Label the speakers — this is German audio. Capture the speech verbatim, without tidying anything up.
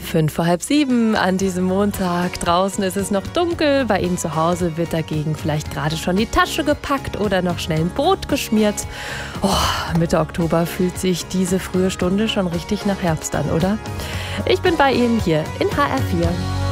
Speaker 1: Fünf vor halb sieben an diesem Montag. Draußen ist es noch dunkel. Bei Ihnen zu Hause wird dagegen vielleicht gerade schon die Tasche gepackt oder noch schnell ein Brot geschmiert. Oh, Mitte Oktober fühlt sich diese frühe Stunde schon richtig nach Herbst an, oder? Ich bin bei Ihnen hier in H R vier.